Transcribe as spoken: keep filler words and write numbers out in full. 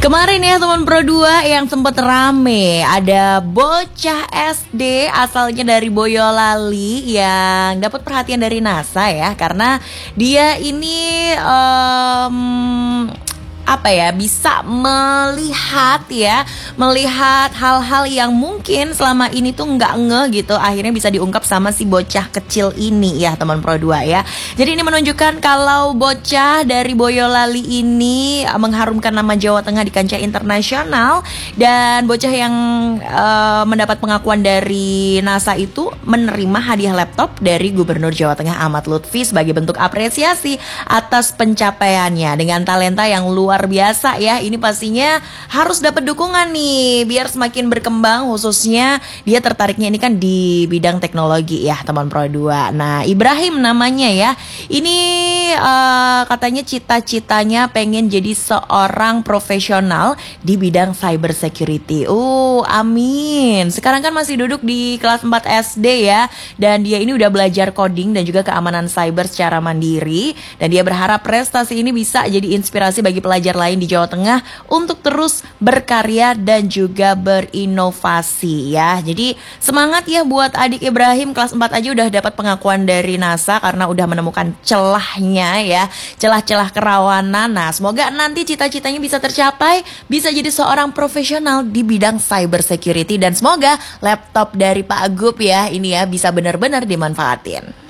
Kemarin ya teman Pro dua yang sempat rame, ada bocah S D asalnya dari Boyolali yang dapat perhatian dari NASA ya, karena dia ini um, apa ya, bisa melihat ya, melihat hal-hal yang mungkin selama ini tuh nggak ngeh gitu, akhirnya bisa diungkap sama si bocah kecil ini ya teman Pro dua ya. Jadi ini menunjukkan kalau bocah dari Boyolali ini mengharumkan nama Jawa Tengah di kancah internasional, dan bocah yang uh, mendapat pengakuan dari NASA itu menerima hadiah laptop dari Gubernur Jawa Tengah Ahmad Lutfi sebagai bentuk apresiasi atas pencapaiannya dengan talenta yang luar biasa ya. Ini pastinya harus dapat dukungan nih biar semakin berkembang, khususnya dia tertariknya ini kan di bidang teknologi ya teman Pro dua. Nah, Ibrahim namanya ya. Ini uh, katanya cita-citanya pengen jadi seorang profesional di bidang cyber security. Uh, amin. Sekarang kan masih duduk di kelas empat S D ya, dan dia ini udah belajar coding dan juga keamanan cyber secara mandiri, dan dia berharap prestasi ini bisa jadi inspirasi bagi pelajar lain di Jawa Tengah untuk terus berkarya dan juga berinovasi ya. Jadi semangat ya buat adik Ibrahim, kelas empat aja udah dapat pengakuan dari NASA karena udah menemukan celahnya ya, celah-celah kerawanan. Nah, semoga nanti cita-citanya bisa tercapai, bisa jadi seorang profesional di bidang cyber security, dan semoga laptop dari Pak Gub ya ini ya bisa benar-benar dimanfaatin.